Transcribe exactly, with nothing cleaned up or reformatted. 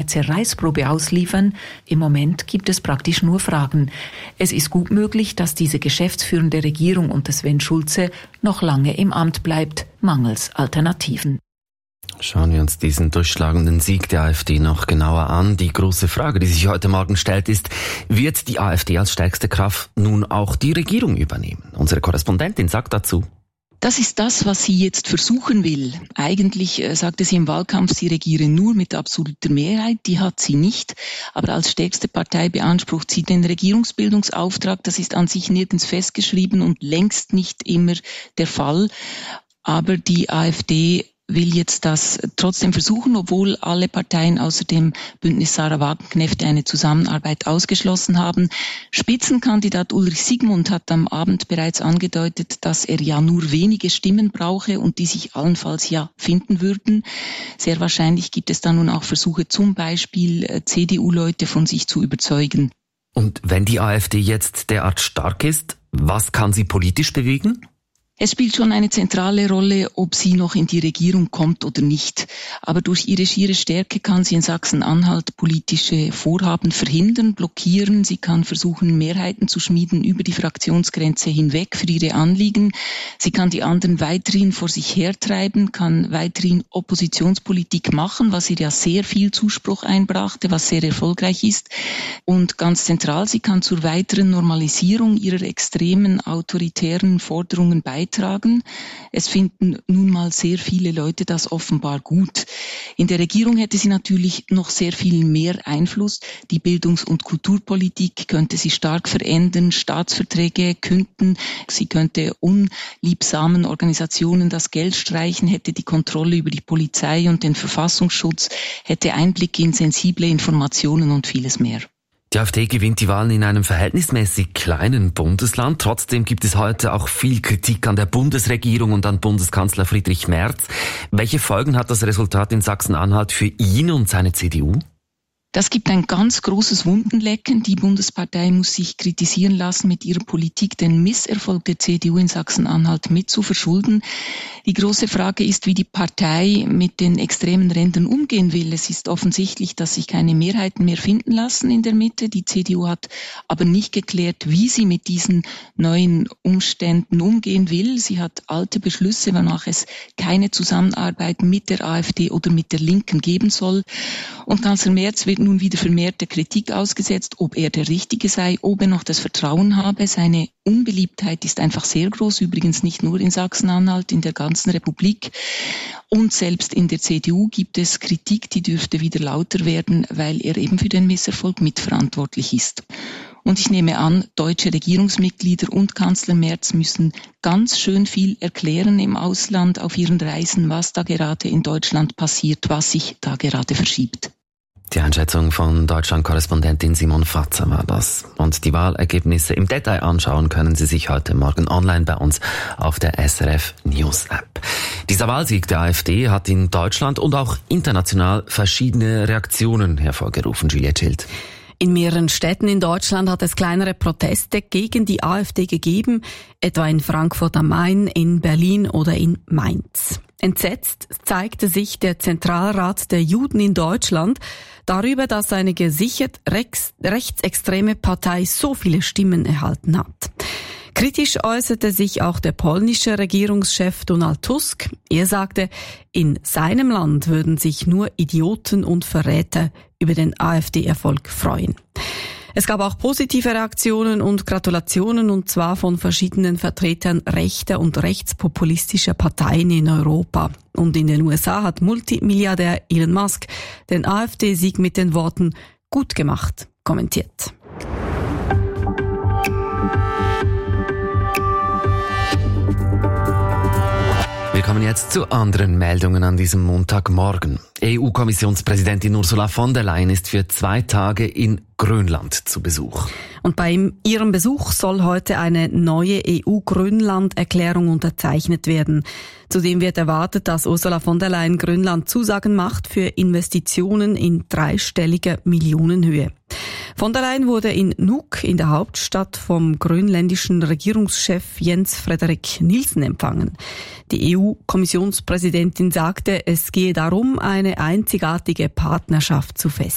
Zerreißprobe ausliefern. Im Moment gibt es praktisch nur Fragen. Es ist gut möglich, dass diese geschäftsführende Regierung unter Sven Schulze noch lange im Amt bleibt, mangels Alternativen. Schauen wir uns diesen durchschlagenden Sieg der AfD noch genauer an. Die große Frage, die sich heute Morgen stellt, ist, wird die AfD als stärkste Kraft nun auch die Regierung übernehmen? Unsere Korrespondentin sagt dazu: Das ist das, was sie jetzt versuchen will. Eigentlich äh, sagte sie im Wahlkampf, sie regiere nur mit absoluter Mehrheit. Die hat sie nicht. Aber als stärkste Partei beansprucht sie den Regierungsbildungsauftrag. Das ist an sich nirgends festgeschrieben und längst nicht immer der Fall. Aber die AfD will jetzt das trotzdem versuchen, obwohl alle Parteien außer dem Bündnis Sarah Wagenknecht eine Zusammenarbeit ausgeschlossen haben. Spitzenkandidat Ulrich Siegmund hat am Abend bereits angedeutet, dass er ja nur wenige Stimmen brauche und die sich allenfalls ja finden würden. Sehr wahrscheinlich gibt es da nun auch Versuche, zum Beispiel C D U-Leute von sich zu überzeugen. Und wenn die AfD jetzt derart stark ist, was kann sie politisch bewegen? Es spielt schon eine zentrale Rolle, ob sie noch in die Regierung kommt oder nicht. Aber durch ihre schiere Stärke kann sie in Sachsen-Anhalt politische Vorhaben verhindern, blockieren. Sie kann versuchen, Mehrheiten zu schmieden über die Fraktionsgrenze hinweg für ihre Anliegen. Sie kann die anderen weiterhin vor sich hertreiben, kann weiterhin Oppositionspolitik machen, was ihr ja sehr viel Zuspruch einbrachte, was sehr erfolgreich ist. Und ganz zentral, sie kann zur weiteren Normalisierung ihrer extremen autoritären Forderungen beitragen. Es finden nun mal sehr viele Leute das offenbar gut. In der Regierung hätte sie natürlich noch sehr viel mehr Einfluss. Die Bildungs- und Kulturpolitik könnte sie stark verändern, Staatsverträge künden. Sie könnte unliebsamen Organisationen das Geld streichen, hätte die Kontrolle über die Polizei und den Verfassungsschutz, hätte Einblick in sensible Informationen und vieles mehr. Die AfD gewinnt die Wahlen in einem verhältnismäßig kleinen Bundesland. Trotzdem gibt es heute auch viel Kritik an der Bundesregierung und an Bundeskanzler Friedrich Merz. Welche Folgen hat das Resultat in Sachsen-Anhalt für ihn und seine C D U? Das gibt ein ganz großes Wundenlecken. Die Bundespartei muss sich kritisieren lassen, mit ihrer Politik den Misserfolg der C D U in Sachsen-Anhalt mit zu verschulden. Die große Frage ist, wie die Partei mit den extremen Rändern umgehen will. Es ist offensichtlich, dass sich keine Mehrheiten mehr finden lassen in der Mitte. Die C D U hat aber nicht geklärt, wie sie mit diesen neuen Umständen umgehen will. Sie hat alte Beschlüsse, wonach es keine Zusammenarbeit mit der AfD oder mit der Linken geben soll. Und Kanzler Merz wird nun wieder vermehrt der Kritik ausgesetzt, ob er der Richtige sei, ob er noch das Vertrauen habe. Seine Unbeliebtheit ist einfach sehr groß, übrigens nicht nur in Sachsen-Anhalt, in der ganzen Republik. Und selbst in der C D U gibt es Kritik, die dürfte wieder lauter werden, weil er eben für den Misserfolg mitverantwortlich ist. Und ich nehme an, deutsche Regierungsmitglieder und Kanzler Merz müssen ganz schön viel erklären im Ausland auf ihren Reisen, was da gerade in Deutschland passiert, was sich da gerade verschiebt. Die Einschätzung von Deutschland-Korrespondentin Simon Fatzer war das. Und die Wahlergebnisse im Detail anschauen können Sie sich heute Morgen online bei uns auf der S R F News App. Dieser Wahlsieg der AfD hat in Deutschland und auch international verschiedene Reaktionen hervorgerufen. Juliette Schild. In mehreren Städten in Deutschland hat es kleinere Proteste gegen die AfD gegeben, etwa in Frankfurt am Main, in Berlin oder in Mainz. Entsetzt zeigte sich der Zentralrat der Juden in Deutschland darüber, dass eine gesichert rechts, rechtsextreme Partei so viele Stimmen erhalten hat. Kritisch äußerte sich auch der polnische Regierungschef Donald Tusk. Er sagte, in seinem Land würden sich nur Idioten und Verräter über den AfD-Erfolg freuen. Es gab auch positive Reaktionen und Gratulationen, und zwar von verschiedenen Vertretern rechter und rechtspopulistischer Parteien in Europa. Und in den U S A hat Multimilliardär Elon Musk den AfD-Sieg mit den Worten „gut gemacht“ kommentiert. Wir kommen jetzt zu anderen Meldungen an diesem Montagmorgen. E U-Kommissionspräsidentin Ursula von der Leyen ist für zwei Tage in Grönland zu Besuch. Und bei ihrem Besuch soll heute eine neue E U-Grönland-Erklärung unterzeichnet werden. Zudem wird erwartet, dass Ursula von der Leyen Grönland Zusagen macht für Investitionen in dreistelliger Millionenhöhe. Von der Leyen wurde in Nuuk in der Hauptstadt vom grönländischen Regierungschef Jens Frederik Nielsen empfangen. Die E U-Kommissionspräsidentin sagte, es gehe darum, eine einzigartige Partnerschaft zu festigen.